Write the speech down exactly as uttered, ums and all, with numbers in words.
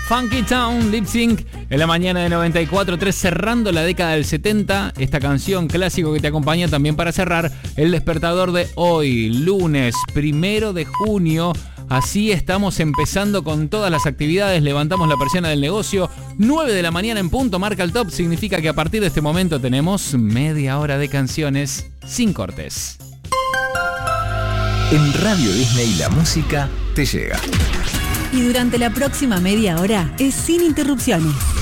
Funky Town, Lip Sync, en la mañana de noventa y cuatro punto tres, cerrando la década del setenta. Esta canción clásico que te acompaña también para cerrar el despertador de hoy, lunes primero de junio. Así estamos empezando con todas las actividades, levantamos la persiana del negocio, nueve de la mañana en punto, marca el top, significa que a partir de este momento tenemos media hora de canciones sin cortes. En Radio Disney la música te llega. Y durante la próxima media hora es sin interrupciones.